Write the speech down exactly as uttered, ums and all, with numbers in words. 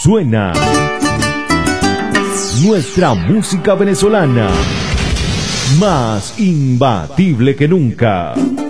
suena nuestra música venezolana, más imbatible que nunca.